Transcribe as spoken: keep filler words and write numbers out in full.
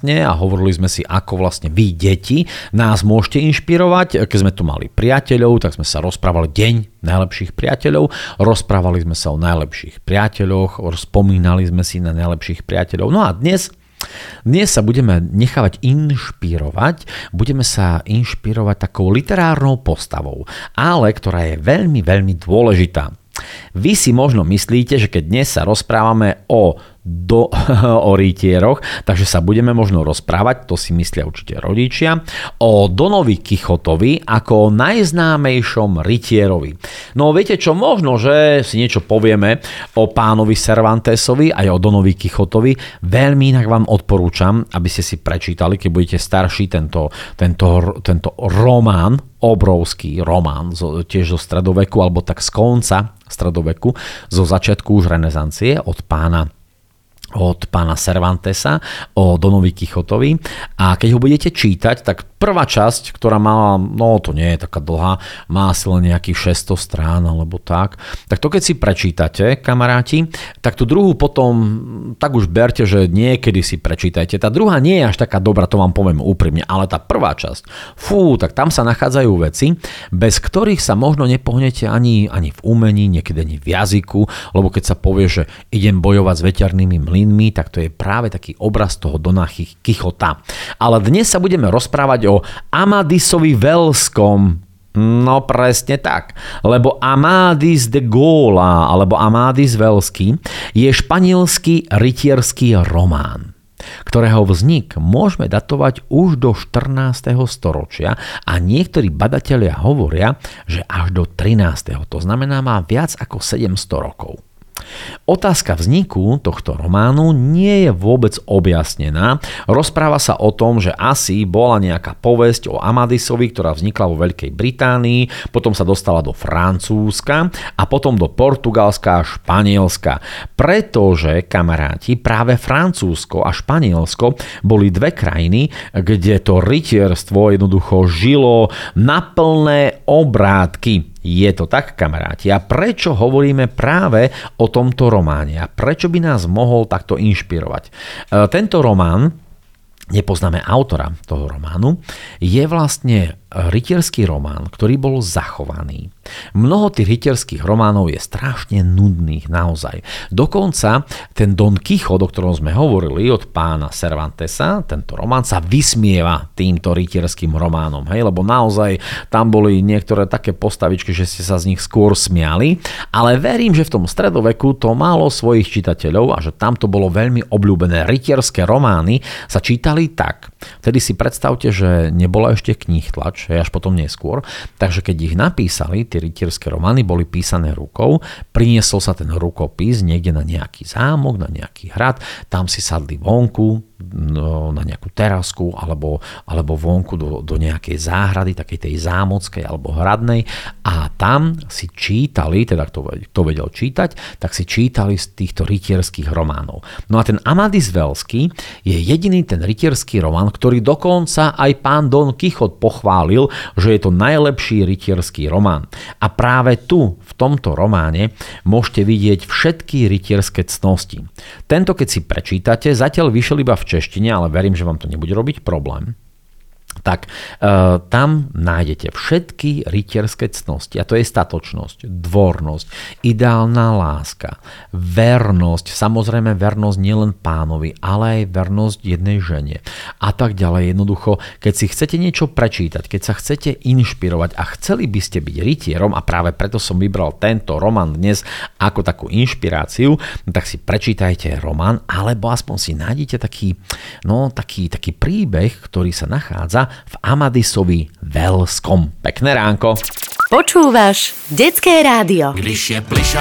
vlastne a hovorili sme si, ako vlastne vy, deti, nás môžete inšpirovať. Keď sme tu mali priateľov, tak sme sa rozprávali deň najlepších priateľov, rozprávali sme sa o najlepších priateľoch, spomínali sme si na najlepších priateľov. No a dnes Dnes sa budeme nechávať inšpirovať, budeme sa inšpirovať takou literárnou postavou, ale ktorá je veľmi, veľmi dôležitá. Vy si možno myslíte, že keď dnes sa rozprávame o, do, o rytieroch, takže sa budeme možno rozprávať, to si myslia určite rodičia, o Donovi Kichotovi ako o najznámejšom rytierovi. No viete čo, možno, že si niečo povieme o pánovi Cervantesovi aj o Donovi Kichotovi. Veľmi inak vám odporúčam, aby ste si prečítali, keď budete starší, tento, tento, tento román, obrovský román, tiež zo stredoveku, alebo tak z konca stredoveku, zo začiatku už renesancie od pána od pána Cervantesa o Donovi Kichotovi. A keď ho budete čítať, tak prvá časť, ktorá mala, no to nie je taká dlhá, má asi len nejakých šesťsto strán alebo tak, tak to keď si prečítate, kamaráti, tak tú druhú potom, tak už berte, že niekedy si prečítajte. Tá druhá nie je až taká dobrá, to vám poviem úprimne, ale tá prvá časť, fú, tak tam sa nachádzajú veci, bez ktorých sa možno nepohnete ani, ani v umení, niekedy ani v jazyku, lebo keď sa povie, že idem bojovať s veťarnými mlynmi, tak to je práve taký obraz toho Dona Kichota. Ale dnes sa budeme rozprávať o Amadisovi Velskom. No presne tak, lebo Amadis de Gaula alebo Amadis Velský je španielský rytierský román, ktorého vznik môžeme datovať už do štrnásteho storočia a niektorí badatelia hovoria, že až do trinásteho To znamená, má viac ako sedemsto rokov. Otázka vzniku tohto románu nie je vôbec objasnená. Rozpráva sa o tom, že asi bola nejaká povesť o Amadisovi, ktorá vznikla vo Veľkej Británii, potom sa dostala do Francúzska a potom do Portugalska a Španielska. Pretože, kamaráti, práve Francúzsko a Španielsko boli dve krajiny, kde to rytierstvo jednoducho žilo na plné obrátky. Je to tak, kamaráti? A prečo hovoríme práve o tomto románe? A prečo by nás mohol takto inšpirovať? E, tento román, nepoznáme autora toho románu, je vlastne rytierský román, ktorý bol zachovaný. Mnoho tých rytierských románov je strašne nudných, naozaj. Dokonca ten Don Kichot, o ktorom sme hovorili, od pána Cervantesa, tento román sa vysmieva týmto rytierským románom, hej, lebo naozaj tam boli niektoré také postavičky, že ste sa z nich skôr smiali, ale verím, že v tom stredoveku to malo svojich čitateľov a že tam to bolo veľmi obľúbené. Rytierské romány sa čítali tak. Vtedy si predstavte, že nebola ešte knihtlač, až potom neskôr. Takže keď ich napísali, tie rytierské romány boli písané rukou, priniesol sa ten rukopis niekde na nejaký zámok, na nejaký hrad, tam si sadli vonku, na nejakú terasku alebo, alebo vonku do, do nejakej záhrady, takej tej zámockej alebo hradnej a tam si čítali, teda kto, kto vedel čítať, tak si čítali z týchto rytierských románov. No a ten Amadis Velský je jediný ten rytierský román, ktorý dokonca aj pán Don Kichot pochválil, že je to najlepší rytierský román. A práve tu, v tomto románe, môžete vidieť všetky rytierské cnosti. Tento, keď si prečítate, zatiaľ vyšiel iba v češtine, ale verím, že vám to nebude robiť problém. Tak e, tam nájdete všetky rytierské cnosti a to je statočnosť, dvornosť, ideálna láska, vernosť, samozrejme vernosť nielen pánovi, ale aj vernosť jednej žene a tak ďalej. Jednoducho, keď si chcete niečo prečítať, keď sa chcete inšpirovať a chceli by ste byť rytierom a práve preto som vybral tento román dnes ako takú inšpiráciu, tak si prečítajte román alebo aspoň si nájdete taký, no, taký, taký príbeh, ktorý sa nachádza v Amadisovi Velskom. Pekné ránko. Počúvaš Detské rádio. Když je plišák